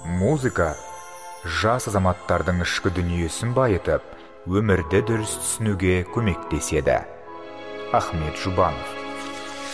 Музыка жас азаматтардың ішкі дүниесін байытып, өмірді дұрыс түсінуге көмектеседі. Ахмет Жұбанов.